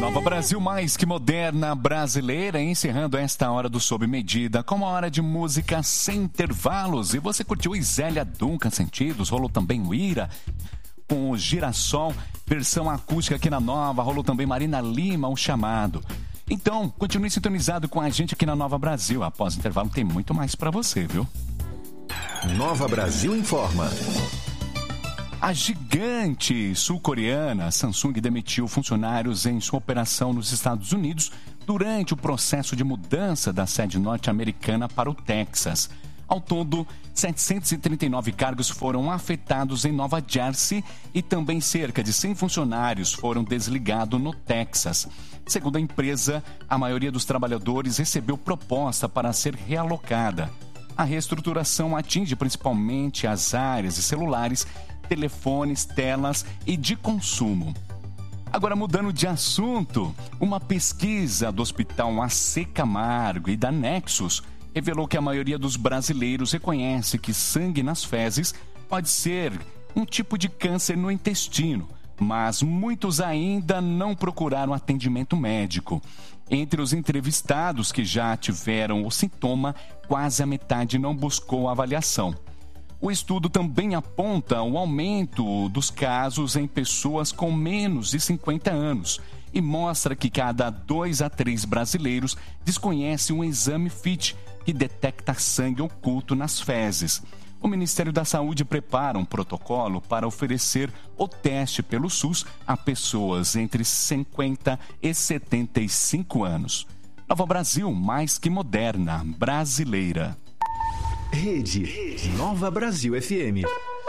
Nova Brasil, mais que moderna, brasileira, encerrando esta hora do Sob Medida com uma hora de música sem intervalos. E você curtiu Zélia Duncan, Sentidos, rolou também o Ira com o Girassol, versão acústica aqui na Nova, rolou também Marina Lima, O Chamado. Então, continue sintonizado com a gente aqui na Nova Brasil. Após o intervalo tem muito mais pra você, viu? Nova Brasil informa. A gigante sul-coreana Samsung demitiu funcionários em sua operação nos Estados Unidos durante o processo de mudança da sede norte-americana para o Texas. Ao todo, 739 cargos foram afetados em Nova Jersey e também cerca de 100 funcionários foram desligados no Texas. Segundo a empresa, a maioria dos trabalhadores recebeu proposta para ser realocada. A reestruturação atinge principalmente as áreas de celulares, telefones, telas e de consumo. Agora, mudando de assunto, uma pesquisa do Hospital AC Camargo e da Nexus revelou que a maioria dos brasileiros reconhece que sangue nas fezes pode ser um tipo de câncer no intestino, mas muitos ainda não procuraram atendimento médico. Entre os entrevistados que já tiveram o sintoma, quase a metade não buscou avaliação. O estudo também aponta o aumento dos casos em pessoas com menos de 50 anos e mostra que cada 2 a 3 brasileiros desconhecem um exame FIT que detecta sangue oculto nas fezes. O Ministério da Saúde prepara um protocolo para oferecer o teste pelo SUS a pessoas entre 50 e 75 anos. Nova Brasil, mais que moderna, brasileira. Rede Nova Brasil FM.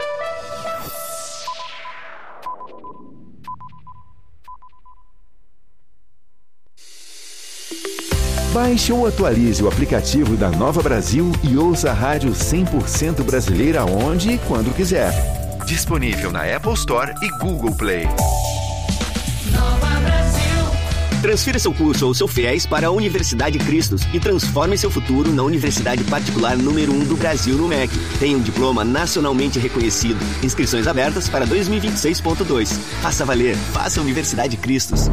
Baixe ou atualize o aplicativo da Nova Brasil e ouça a rádio 100% brasileira onde e quando quiser. Disponível na Apple Store e Google Play. Nova Brasil. Transfira seu curso ou seu FIES para a Universidade Cristos e transforme seu futuro na universidade particular número 1 do Brasil no MEC. Tem um diploma nacionalmente reconhecido. Inscrições abertas para 2026.2. Faça valer. Faça Universidade Cristos.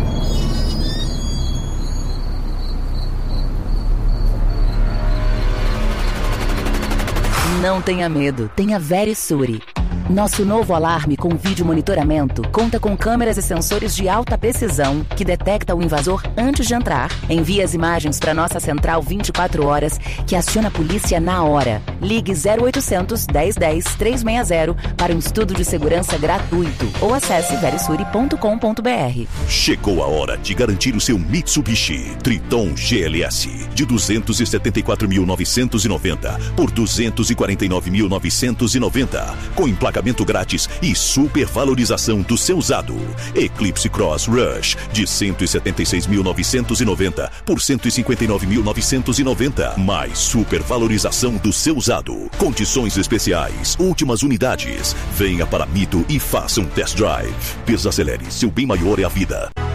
Não tenha medo, tenha Verisure. Nosso novo alarme com vídeo monitoramento conta com câmeras e sensores de alta precisão que detecta o invasor antes de entrar. Envia as imagens para nossa central 24 horas que aciona a polícia na hora. Ligue 0800 1010 360 para um estudo de segurança gratuito ou acesse verisure.com.br. Chegou a hora de garantir o seu Mitsubishi Triton GLS de 274.990 por 249.990 com emplacamento grátis e supervalorização do seu usado. Eclipse Cross Rush de 176.990 por 159.990 mais supervalorização do seu usado. Condições especiais, últimas unidades. Venha para Mito e faça um test drive. Desacelere, seu bem maior é a vida.